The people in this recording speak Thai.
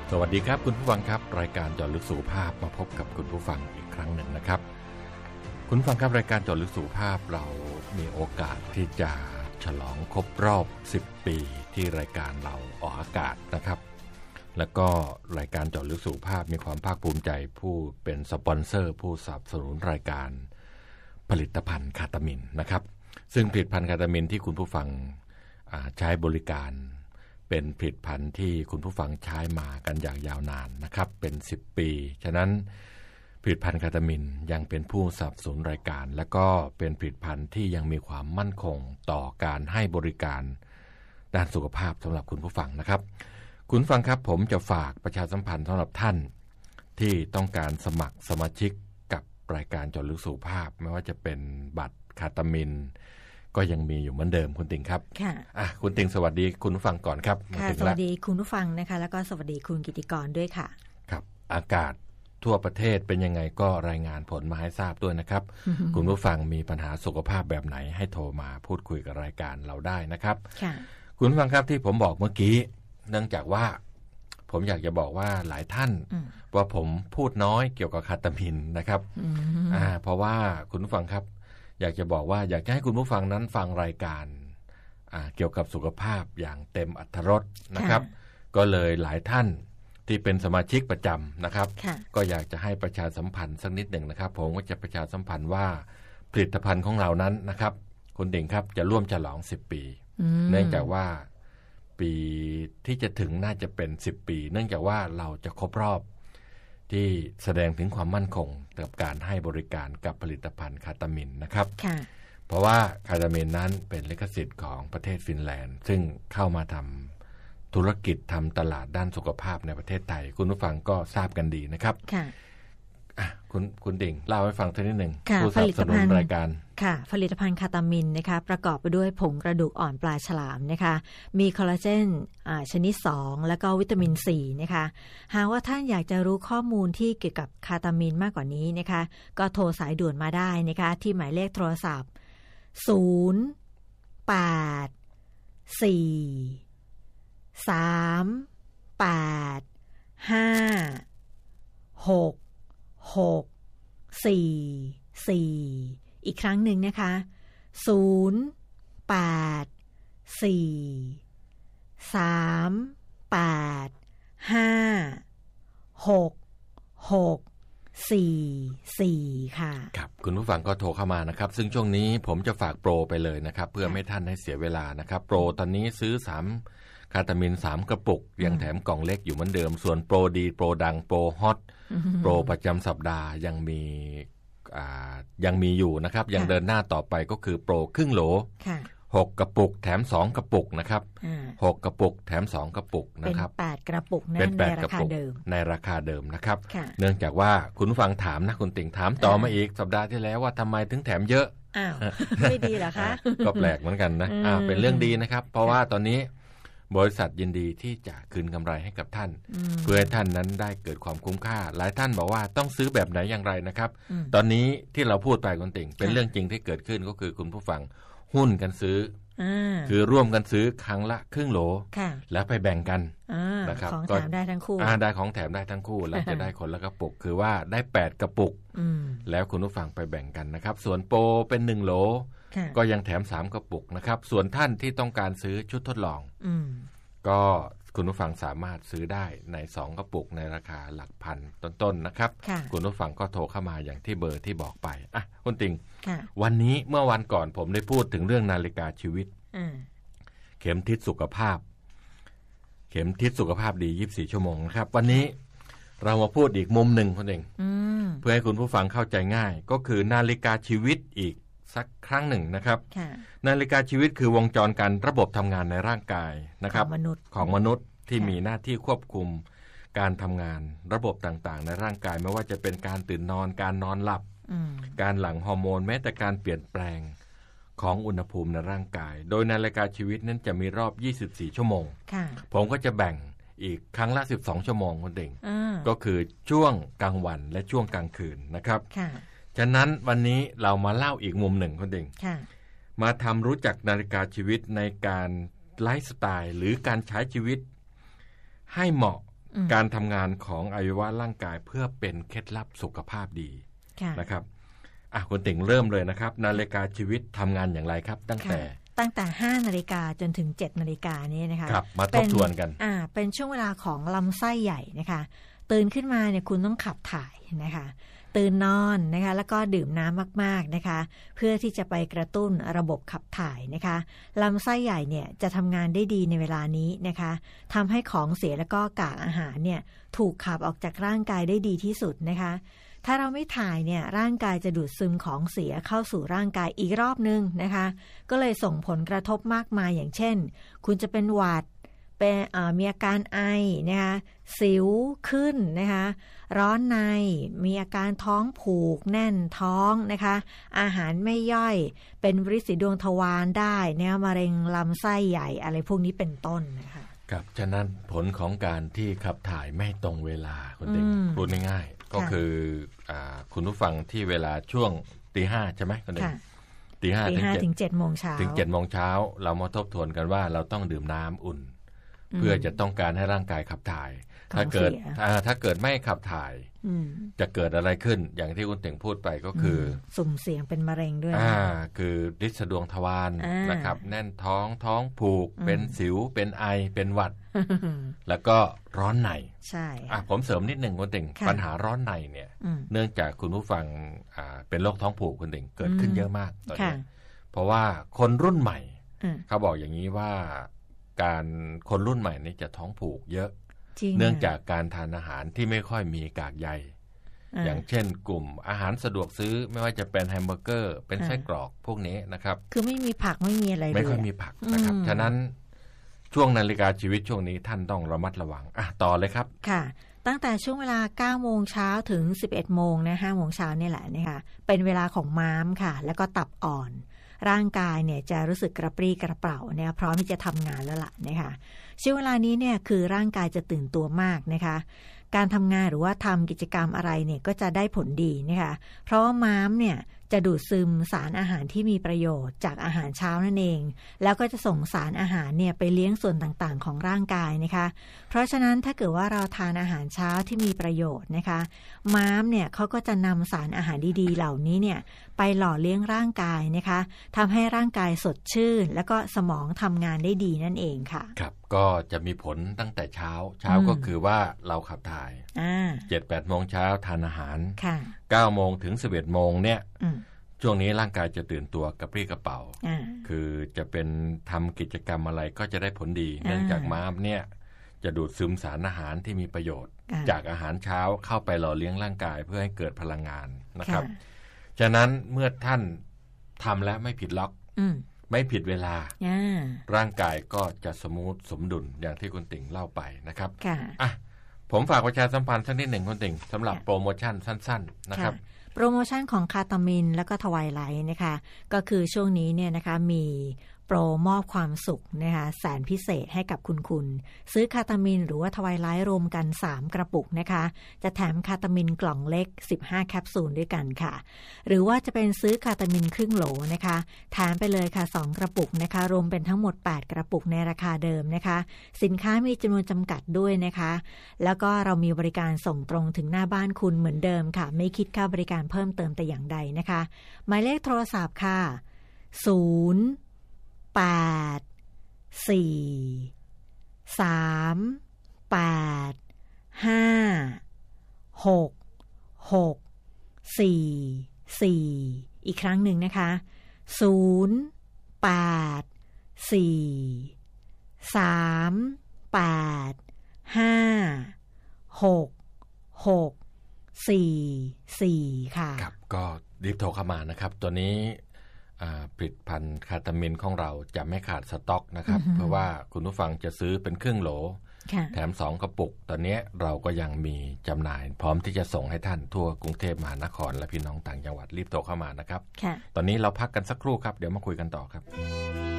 สวัสดีครับคุณผู้ฟังครับรายการเจาะลึกสุขภาพมาพบกับคุณผู้ฟังอีกครั้งหนึ่งนะครับคุณผู้ฟังครับรายการเจาะลึกสุขภาพเรามีโอกาสที่จะฉลองครบรอบ10ปีที่รายการเราออกอากาศนะครับแล้วก็รายการเจาะลึกสุขภาพมีความภาคภูมิใจผู้เป็นสปอนเซอร์ผู้สนับสนุนรายการผลิตภัณฑ์คาตามินนะครับซึ่งผลิตภัณฑ์คาตามินที่คุณผู้ฟังใช้บริการเป็นผลิตภัณฑ์ที่คุณผู้ฟังใช้มากันอย่างยาวนานนะครับเป็น10ปีฉะนั้นผลิตภัณฑ์คาตามินยังเป็นผู้สนับสนุนรายการและก็เป็นผลิตภัณฑ์ที่ยังมีความมั่นคงต่อการให้บริการด้านสุขภาพสำหรับคุณผู้ฟังนะครับคุณผู้ฟังครับผมจะฝากประชาสัมพันธ์สำหรับท่านที่ต้องการสมัครสมาชิกกับรายการเจาะลึกสุขภาพไม่ว่าจะเป็นบัตรคาตามินก็ยังมีอยู่เหมือนเดิมคุณติงครับค่ะคุณติงสวัสดีคุณผู้ฟังก่อนครับค่ะสวัสดีคุณผู้ฟังนะคะแล้วก็สวัสดีคุณกิติกรด้วยค่ะครับอากาศทั่วประเทศเป็นยังไงก็รายงานผลมาให้ทราบด้วยนะครับ คุณผู้ฟังมีปัญหาสุขภาพแบบไหนให้โทรมาพูดคุยกับรายการเราได้นะครับค่ะคุณผู้ฟังครับที่ผมบอกเมื่อกี้เนื่องจากว่าผมอยากจะบอกว่าหลายท่านว่าผมพูดน้อยเกี่ยวกับคาตามินนะครับเพราะว่าคุณผู้ฟังครับอยากจะบอกว่าอยากจะให้คุณผู้ฟังนั้นฟังรายการเกี่ยวกับสุขภาพอย่างเต็มอรรถรสนะครับก็เลยหลายท่านที่เป็นสมาชิกประจำนะครับก็อยากจะให้ประชาสัมพันธ์สักนิดหนึ่งนะครับผมก็จะประชาสัมพันธ์ว่าผลิตภัณฑ์ของเรานั้นนะครับคุณเด่งครับจะร่วมฉลอง10ปีเนื่องจากว่าปีที่จะถึงน่าจะเป็น10ปีเนื่องจากว่าเราจะครบรอบที่แสดงถึงความมั่นคงกับการให้บริการกับผลิตภัณฑ์คาตามินนะครับเพราะว่าคาตามินนั้นเป็นลิขสิทธิ์ของประเทศฟินแลนด์ซึ่งเข้ามาทำธุรกิจทำตลาดด้านสุขภาพในประเทศไทยคุณผู้ฟังก็ทราบกันดีนะครับคุณดิ่งเล่าให้ฟังสักนิดหนึ่งผู้สนับสนุนรายการค่ะผลิตภัณฑ์คาตามินนะคะประกอบไปด้วยผงกระดูกอ่อนปลาฉลามนะคะมีคอลลาเจนชนิด2แล้วก็วิตามิน4นะคะหากว่าท่านอยากจะรู้ข้อมูลที่เกี่ยวกับคาตามินมากกว่านี้นะคะก็โทรสายด่วนมาได้นะคะที่หมายเลขโทรศัพท์อีกครั้งหนึ่งนะคะ0848456644ค่ะครับคุณผู้ฟังก็โทรเข้ามานะครับซึ่งช่วงนี้ผมจะฝากโปรไปเลยนะครับเพื่อไม่ท่านให้เสียเวลานะครับโปรตอนนี้ซื้อ3คาตามิน3กระปุกยังแถมกล่องเล็กอยู่เหมือนเดิมส่วนโปรดีโปรดังโปรฮอตโปรประจำสัปดาห์ยังมีอยู่นะครับยังเดินหน้าต่อไปก็คือโปรครึ่งโหล6กระปุกแถม2กระปุกนะครับ6กระปุกแถม2กระปุกนะครับเป็น8กระปุกในราคาเดิมนะครับเนื่องจากว่าคุณผู้ฟังถามนะคุณติ่งถามต่อมาอีกสัปดาห์ที่แล้วว่าทำไมถึงแถมเยอะไม่ดีเหรอคะก็แปลกเหมือนกันนะเป็นเรื่องดีนะครับเพราะว่าตอนนี้บริษัทยินดีที่จะคืนกำไรให้กับท่านเพื่อให้ท่านนั้นได้เกิดความคุ้มค่าหลายท่านบอกว่าต้องซื้อแบบไหนอย่างไรนะครับตอนนี้ที่เราพูดไปคุณติ่งเป็นเรื่องจริงที่เกิดขึ้นก็คือคุณผู้ฟังหุ้นกันซื้อคือร่วมกันซื้อครั้งละครึ่งโหลแล้วไปแบ่งกันนะครับของแถมได้ทั้งคู่ได้ของแถมได้ทั้งคู่แล้วจะได้คนละกระปุกคือว่าได้8กระปุกแล้วคุณผู้ฟังไปแบ่งกันนะครับส่วนโปรเป็น1โหลก็ยังแถม3กระปุกนะครับส่วนท่านที่ต้องการซื้อชุดทดลองก็คุณผู้ฟังสามารถซื้อได้ใน2กระปุกในราคาหลักพันต้นๆนะครับคุณผู้ฟังก็โทรเข้ามาอย่างที่เบอร์ที่บอกไปคุณติงวันนี้เมื่อวันก่อนผมได้พูดถึงเรื่องนาฬิกาชีวิตเข็มทิศสุขภาพดี24ชั่วโมงนะครับวันนี้เรามาพูดอีกมุมหนึ่งคุณติงเพื่อให้คุณผู้ฟังเข้าใจง่ายก็คือนาฬิกาชีวิตอีกสักครั้งหนึ่งนะครับนาฬิกาชีวิตคือวงจรการระบบทำงานในร่างกายนะครับของมนุษย์ที่มีหน้าที่ควบคุมการทำงานระบบต่างๆในร่างกายไม่ว่าจะเป็นการตื่นนอนการนอนหลับการหลั่งฮอร์โมนแม้แต่การเปลี่ยนแปลงของอุณหภูมิในร่างกายโดยนาฬิกาชีวิตนั้นจะมีรอบ24ชั่วโมงผมก็จะแบ่งอีกครั้งละ12ชั่วโมงคุณเด่งก็คือช่วงกลางวันและช่วงกลางคืนนะครับฉะนั้นวันนี้เรามาเล่าอีกมุมหนึ่งคุณเด่งมาทำรู้จักนาฬิกาชีวิตในการไลฟ์สไตล์หรือการใช้ชีวิตให้เหมาะการทำงานของอวัยวะร่างกายเพื่อเป็นเคล็ดลับสุขภาพดีนะครับคุณติ๋งเริ่มเลยนะครับนาฬิกาชีวิตทำงานอย่างไรครับตั้งแต่ 5 นาฬิกาจนถึง7 นาฬิกานี้นะคะมาทบทวนกันเป็นช่วงเวลาของลำไส้ใหญ่นะคะตื่นขึ้นมาเนี่ยคุณต้องขับถ่ายนะคะตื่นนอนนะคะแล้วก็ดื่มน้ำมากๆนะคะเพื่อที่จะไปกระตุ้นระบบขับถ่ายนะคะลำไส้ใหญ่เนี่ยจะทำงานได้ดีในเวลานี้นะคะทำให้ของเสียแล้วก็กากอาหารเนี่ยถูกขับออกจากร่างกายได้ดีที่สุดนะคะถ้าเราไม่ถ่ายเนี่ยร่างกายจะดูดซึมของเสียเข้าสู่ร่างกายอีกรอบนึงนะคะก็เลยส่งผลกระทบมากมายอย่างเช่นคุณจะเป็นหวัดเป็นมีอาการไอนะคะสิวขึ้นนะคะร้อนในมีอาการท้องผูกแน่นท้องนะคะอาหารไม่ย่อยเป็นฤทธิ์สีดวงทวารได้เนี่ยมะเร็งลำไส้ใหญ่อะไรพวกนี้เป็นต้นนะคะครับฉะนั้นผลของการที่ขับถ่ายไม่ตรงเวลาคุณเด็กพูดง่ายๆก็คือคุณผู้ฟังที่เวลาช่วง 5:00 ใช่ไหมคุณเด็ก 5:00 ถึง 7:00 น. ถึง 7:00 น.เรามาทบทวนกันว่าเราต้องดื่มน้ำอุ่นเพื่อจะต้องการให้ร่างกายขับถ่ายถ้าเกิดไม่ขับถ่ายจะเกิดอะไรขึ้นอย่างที่คุณเต่งพูดไปก็คือสุ่มเสี่ยงเป็นมะเร็งด้วยคือฤทธิ์ดวงทวารนะครับแน่นท้องผูกเป็นสิวเป็นไอเป็นหวัดแล้วก็ร้อนในใช่ผมเสริมนิดหนึ่งคุณเต่งปัญหาร้อนในเนี่ยเนื่องจากคุณผู้ฟังเป็นโรคท้องผูกคุณเต่งเกิดขึ้นเยอะมากตอนนี้เพราะว่าคนรุ่นใหม่เขาบอกอย่างนี้ว่าการคนรุ่นใหม่นี่จะท้องผูกเยอะเนื่องจากการทานอาหารที่ไม่ค่อยมีกากใยอย่างเช่นกลุ่มอาหารสะดวกซื้อไม่ว่าจะเป็นแฮมเบอร์เกอร์เป็นไส้กรอกพวกนี้นะครับคือไม่มีผักไม่มีอะไรเลยไม่ค่อยมีผักนะครับฉะนั้นช่วงนาฬิกาชีวิตช่วงนี้ท่านต้องระมัดระวังต่อเลยครับค่ะตั้งแต่ช่วงเวลา 9 โมงเช้าถึง 11 โมงนะ 5 โมงเช้านี่แหละนะคะเป็นเวลาของม้ามค่ะแล้วก็ตับอ่อนร่างกายเนี่ยจะรู้สึกกระปรี้กระเปร่าเนี่ยพร้อมที่จะทำงานแล้วล่ะนะคะช่วงเวลานี้เนี่ยคือร่างกายจะตื่นตัวมากนะคะการทำงานหรือว่าทำกิจกรรมอะไรเนี่ยก็จะได้ผลดีนะคะเพราะว่าม้ามเนี่ยจะดูดซึมสารอาหารที่มีประโยชน์จากอาหารเช้านั่นเองแล้วก็จะส่งสารอาหารเนี่ยไปเลี้ยงส่วนต่างๆของร่างกายนะคะเพราะฉะนั้นถ้าเกิดว่าเราทานอาหารเช้าที่มีประโยชน์นะคะม้ามเนี่ยเขาก็จะนำสารอาหารดีๆเหล่านี้เนี่ยไปหล่อเลี้ยงร่างกายนะคะทำให้ร่างกายสดชื่นแล้วก็สมองทำงานได้ดีนั่นเองค่ะครับก็จะมีผลตั้งแต่เช้าก็คือว่าเราขับถ่าย 7-8 โมงเช้าทานอาหาร 9 โมงถึง 11 โมงเนี่ยช่วงนี้ร่างกายจะตื่นตัวกระปรี้กระเป๋าคือจะเป็นทำกิจกรรมอะไรก็จะได้ผลดีเนื่องจากม้ามเนี่ยจะดูดซึมสารอาหารที่มีประโยชน์จากอาหารเช้าเข้าไปหล่อเลี้ยงร่างกายเพื่อให้เกิดพลังงานนะครับฉะนั้นเมื่อท่านทำแล้วไม่ผิดล็อกไม่ผิดเวลาร่างกายก็จะสมูทสมดุลอย่างที่คุณติ่งเล่าไปนะครับผมฝากประชาสัมพันธ์สักนิดหนึ่งคุณติ่งสำหรับโปรโมชั่นสั้นๆนะครับโปรโมชั่นของคาตามินแล้วก็ทวายไลท์นะคะก็คือช่วงนี้เนี่ยนะคะมีโปรมอบความสุขนะคะแสนพิเศษให้กับคุณซื้อคาตามินหรือว่าทวายไลท์รวมกัน3กระปุกนะคะจะแถมคาตามินกล่องเล็ก15แคปซูลด้วยกันค่ะหรือว่าจะเป็นซื้อคาตามินครึ่งโหลนะคะแถมไปเลยค่ะ2กระปุกนะคะรวมเป็นทั้งหมด8กระปุกในราคาเดิมนะคะสินค้ามีจำนวนจำกัดด้วยนะคะแล้วก็เรามีบริการส่งตรงถึงหน้าบ้านคุณเหมือนเดิมค่ะไม่คิดค่าบริการเพิ่มเติมแต่อย่างใดนะคะหมายเลขโทรศัพท์ค่ะอีกครั้งหนึ่งนะคะ084-38-5-6-6-4-4ค่ะครับก็รีบโทรเข้ามานะครับตัวนี้ผลิตภัณฑ์คาตามินของเราจะไม่ขาดสต็อกนะครับเพราะว่าคุณผู้ฟังจะซื้อเป็นครึ่งโหลแถม2กระปุกตอนนี้เราก็ยังมีจำหน่ายพร้อมที่จะส่งให้ท่านทั่วกรุงเทพมหานครและพี่น้องต่างจังหวัดรีบโทรเข้ามานะครับตอนนี้เราพักกันสักครู่ครับเดี๋ยวมาคุยกันต่อครับ